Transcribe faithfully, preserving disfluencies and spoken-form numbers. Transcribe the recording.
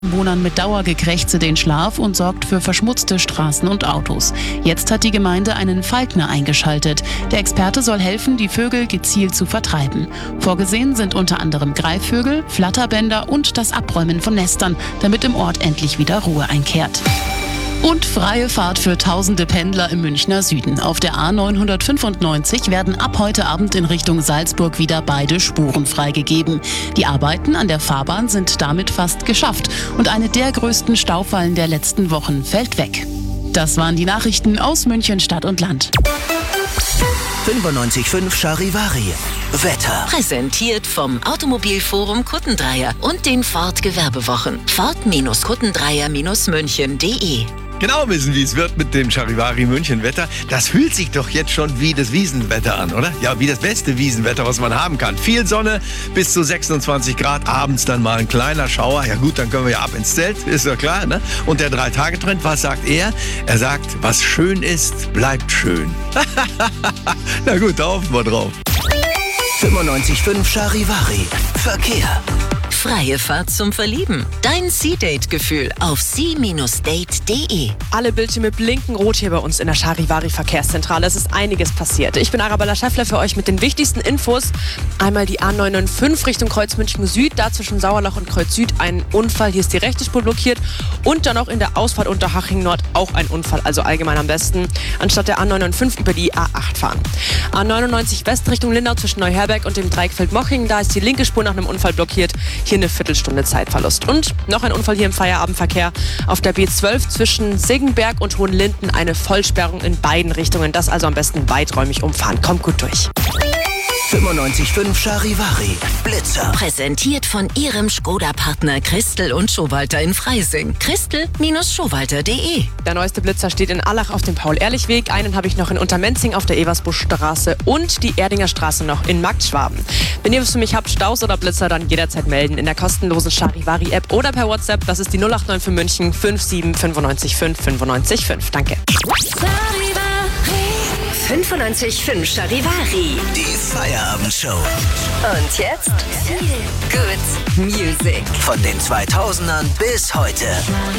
Bewohnern mit Dauergekrächze den Schlaf und sorgt für verschmutzte Straßen und Autos. Jetzt hat die Gemeinde einen Falkner eingeschaltet. Der Experte soll helfen, die Vögel gezielt zu vertreiben. Vorgesehen sind unter anderem Greifvögel, Flatterbänder und das Abräumen von Nestern, damit im Ort endlich wieder Ruhe einkehrt. Und freie Fahrt für tausende Pendler im Münchner Süden. Auf der A neunhundertfünfundneunzig werden ab heute Abend in Richtung Salzburg wieder beide Spuren freigegeben. Die Arbeiten an der Fahrbahn sind damit fast geschafft und eine der größten Staufallen der letzten Wochen fällt weg. Das waren die Nachrichten aus München, Stadt und Land. fünfundneunzig Komma fünf Charivari. Wetter. Präsentiert vom Automobilforum Kuttendreier und den Ford Gewerbewochen. Ford-Kuttendreier München punkt de. Genau wissen, wie es wird mit dem Charivari München Wetter. Das fühlt sich doch jetzt schon wie das Wiesenwetter an, oder? Ja, wie das beste Wiesenwetter, was man haben kann. Viel Sonne, bis zu sechsundzwanzig Grad, abends dann mal ein kleiner Schauer. Ja gut, dann können wir ja ab ins Zelt, ist ja klar, ne? Und der Drei-Tage-Trend, was sagt er? Er sagt, was schön ist, bleibt schön. Na gut, da hoffen wir drauf. fünfundneunzig Komma fünf Charivari. Verkehr. Freie Fahrt zum Verlieben. Dein Sea-Date-Gefühl auf sea Bindestrich date punkt de. Alle Bildschirme blinken rot hier bei uns in der Charivari Verkehrszentrale. Es ist einiges passiert. Ich bin Arabella Schäffler für euch mit den wichtigsten Infos. Einmal die A neunundneunzig Richtung Kreuz München Süd, da zwischen Sauerloch und Kreuz Süd ein Unfall. Hier ist die rechte Spur blockiert. Und dann auch in der Ausfahrt unter Haching Nord auch ein Unfall. Also allgemein am besten anstatt der A neunundneunzig über die A acht fahren. A neunundneunzig West Richtung Lindau zwischen Neuherberg und dem Dreieckfeld-Moching. Da ist die linke Spur nach einem Unfall blockiert. Hier eine Viertelstunde Zeitverlust. Und noch ein Unfall hier im Feierabendverkehr. Auf der B zwölf zwischen Siggenberg und Hohenlinden eine Vollsperrung in beiden Richtungen. Das also am besten weiträumig umfahren. Kommt gut durch. fünfundneunzig Komma fünf Charivari. Blitzer. Präsentiert von Ihrem Skoda-Partner Christel und Schowalter in Freising. Christel Schowalter punkt de. Der neueste Blitzer steht in Allach auf dem Paul-Ehrlich-Weg. Einen habe ich noch in Untermenzing auf der Eversbuschstraße und die Erdinger Straße noch in Marktschwaben. Wenn ihr was für mich habt, Staus oder Blitzer, dann jederzeit melden in der kostenlosen Charivari-App oder per WhatsApp. Das ist die null acht neun für München fünf sieben fünf neun fünf fünf neun fünf. Danke. fünfundneunzig Komma fünf Charivari. Die Feierabendshow. Und jetzt Good Music. Von den zweitausendern bis heute.